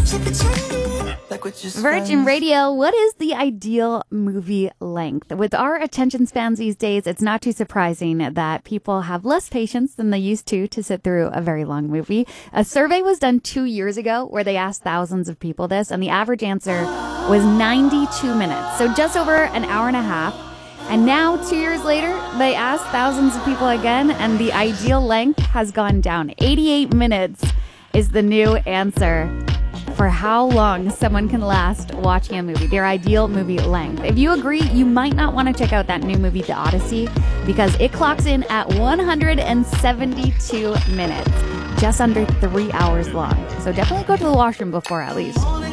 Virgin Radio, what is the ideal movie length? With our attention spans these days, it's not too surprising that people have less patience than they used to sit through a very long movie. A survey was done 2 years ago where they asked thousands of people this, and the average answer was 92 minutes. So just over an hour and a half. And now, 2 years later, they asked thousands of people again, and the ideal length has gone down. 88 minutes is the new answer for how long someone can last watching a movie, their ideal movie length. If you agree, you might not want to check out that new movie, The Odyssey, because it clocks in at 172 minutes, just under 3 hours long. So definitely go to the washroom before at least.